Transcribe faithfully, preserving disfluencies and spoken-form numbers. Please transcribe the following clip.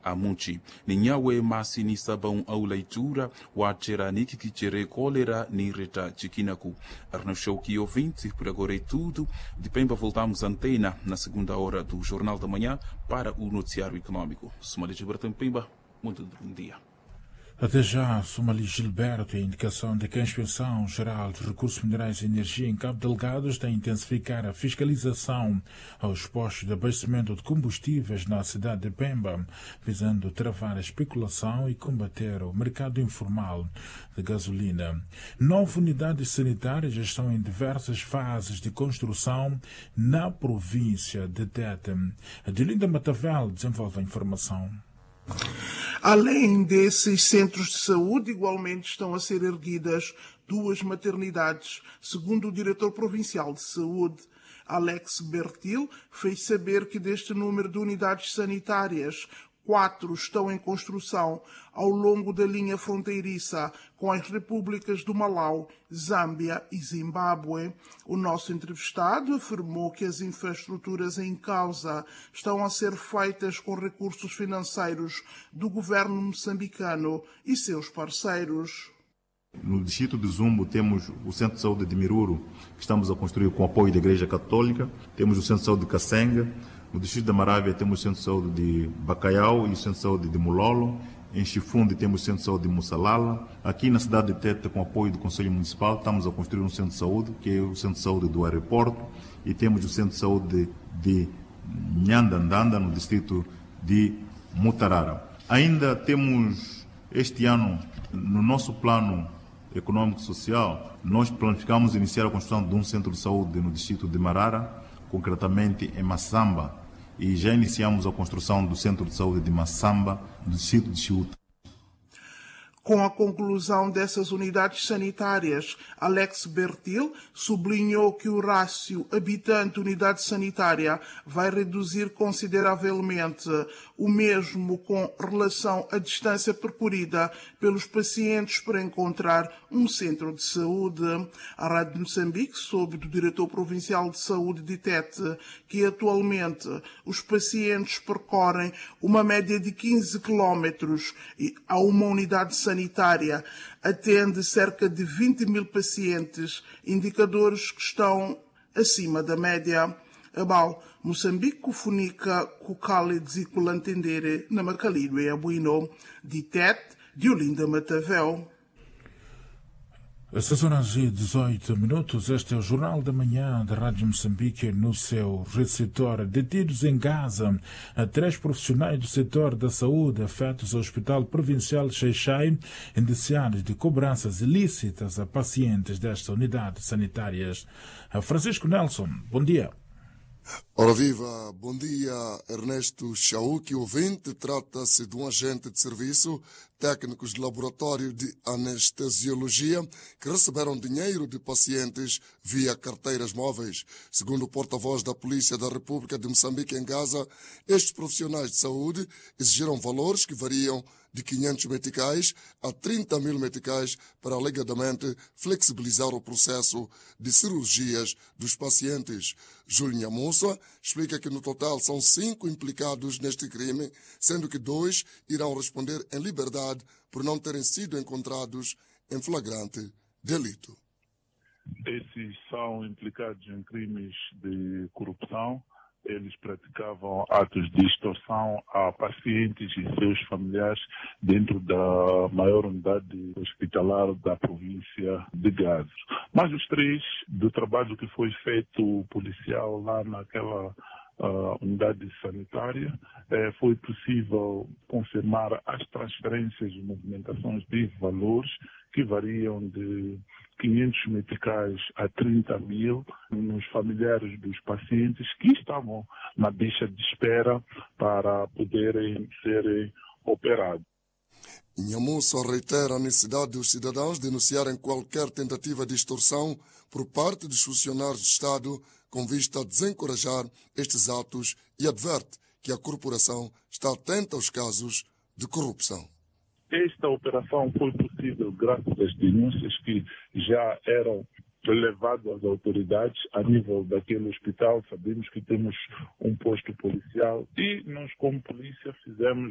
a Munchi. Ninyawe masi ni sabão au leitura, wa tcheraniki que tere cólera ni reta chikinaku. Arno show que ouvinte, por agora é tudo. De Pemba voltamos à antena na segunda hora do Jornal da Manhã para o noticiário econômico. Somali Gilberto Pemba, muito bom dia. Até já, Somali Gilberto, a indicação de que a Inspeção Geral de Recursos Minerais e Energia em Cabo Delgado está a intensificar a fiscalização aos postos de abastecimento de combustíveis na cidade de Pemba, visando travar a especulação e combater o mercado informal de gasolina. Nove unidades sanitárias estão em diversas fases de construção na província de Tete. A Delinda Matavel desenvolve a informação. Além desses centros de saúde, igualmente estão a ser erguidas duas maternidades, segundo o diretor provincial de saúde. Alex Bertil fez saber que deste número de unidades sanitárias, quatro estão em construção ao longo da linha fronteiriça com as repúblicas do Malau, Zâmbia e Zimbábue. O nosso entrevistado afirmou que as infraestruturas em causa estão a ser feitas com recursos financeiros do governo moçambicano e seus parceiros. No distrito de Zumbo temos o Centro de Saúde de Miruro, que estamos a construir com apoio da Igreja Católica. Temos o Centro de Saúde de Kasenga. No distrito da Marávia temos o Centro de Saúde de Bacaiau e o Centro de Saúde de Mulolo. Em Chifunde temos o Centro de Saúde de Mussalala. Aqui na cidade de Tete, com apoio do Conselho Municipal, estamos a construir um Centro de Saúde, que é o Centro de Saúde do Aeroporto. E temos o Centro de Saúde de Nhandandanda, no distrito de Mutarara. Ainda temos este ano, no nosso plano econômico e social, nós planificamos iniciar a construção de um centro de saúde no distrito de Marara, concretamente em Massamba, e já iniciamos a construção do centro de saúde de Massamba, do distrito de Chiuta. Com a conclusão dessas unidades sanitárias, Alex Bertil sublinhou que o rácio habitante-unidade sanitária vai reduzir consideravelmente, o mesmo com relação à distância percorrida pelos pacientes para encontrar um centro de saúde. A Rádio Moçambique soube do diretor provincial de saúde de Tete que atualmente os pacientes percorrem uma média de quinze quilómetros a uma unidade sanitária sanitária, atende cerca de vinte mil pacientes, indicadores que estão acima da média. Abal, Moçambique, Cufunica, Cucali, Ziculantendere, Namacalido e Abuino, de Tete, de Olinda Matavel. Às seis horas e dezoito minutos, este é o Jornal da Manhã da Rádio Moçambique no seu receptor. Detidos em Gaza, a três profissionais do setor da saúde afetos ao Hospital Provincial de Xai-Xai, indiciados de cobranças ilícitas a pacientes desta unidade sanitárias. Francisco Nelson, bom dia. Ora viva, bom dia, Ernesto Chauque, ouvinte. Trata-se de um agente de serviço, técnicos de laboratório de anestesiologia, que receberam dinheiro de pacientes via carteiras móveis. Segundo o porta-voz da Polícia da República de Moçambique em Gaza, estes profissionais de saúde exigiram valores que variam de quinhentos meticais a trinta mil meticais para alegadamente flexibilizar o processo de cirurgias dos pacientes. Júlio Nhamussa explica que no total são cinco implicados neste crime, sendo que dois irão responder em liberdade por não terem sido encontrados em flagrante delito. Esses são implicados em crimes de corrupção. Eles praticavam atos de extorsão a pacientes e seus familiares dentro da maior unidade hospitalar da província de Gaza. Mas os três, do trabalho que foi feito policial lá naquela uh, unidade sanitária, eh, foi possível confirmar as transferências e movimentações de valores que variam de quinhentos meticais a trinta mil nos familiares dos pacientes que estavam na lista de espera para poderem ser operados. Nhamussa reitera a necessidade dos cidadãos denunciarem qualquer tentativa de extorsão por parte dos funcionários do Estado com vista a desencorajar estes atos e adverte que a corporação está atenta aos casos de corrupção. Esta operação foi possível graças às denúncias que já eram levadas às autoridades a nível daquele hospital. Sabemos que temos um posto policial e nós, como polícia, fizemos